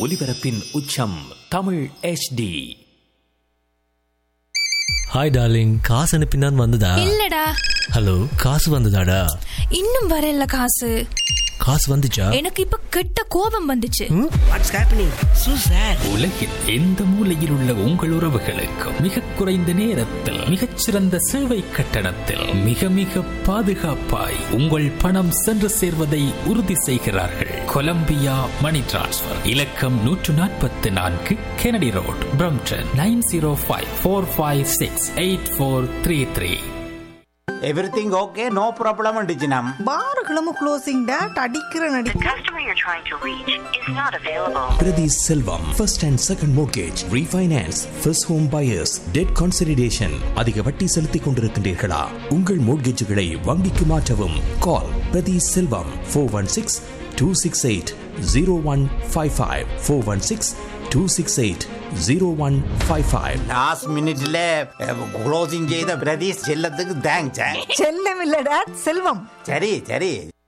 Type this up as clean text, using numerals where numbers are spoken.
ஒலிபரப்பின் உச்சம் Tamil HD. Hi darling, காசு அனுப்பினான் வந்ததா? இல்லடா. ஹலோ, காசு வந்ததாடா? இன்னும் வரல காசு. காசு வந்துச்சா? எனக்கு இப்ப கெட்ட கோபம் வந்துச்சு. What's happening? So sad. உலகின் எந்த மூலையில் உள்ள உங்கள் உறவுகளுக்கு மிக குறைந்த நேரத்தில் மிகச்சிறந்த சேவை கட்டணத்தில் மிக மிக பாதுகாப்பாய் உங்கள் பணம் சென்று சேர்வதை உறுதி செய்கிறார்கள். கொலம்பியா மணி டிரான்ஸ்ஃபர். இலக்கம் 144 Kennedy road, Brampton 9054568433. Everything okay, no problem அண்டிச்சினம். பாருகளும் closing date அடிக்கிற நடி. The customer you're trying to reach is not available. Priti Selvam, first and second mortgage, refinance, first home buyers, debt consolidation. அதிக வட்டி செலுத்திக் கொண்டிருக்கின்றீர்களா? உங்கள் மோட்கேஜுகளை வங்கிக்கு மாற்றவும். Call Priti Selvam 416-268-0155 416-268-0155. Last minuteல closing செய்த பிரதீஷ் செல்லத்துக்கு தேங்க்ஸ். செல்லம் இல்ல டேட், செல்வம். சரி சரி.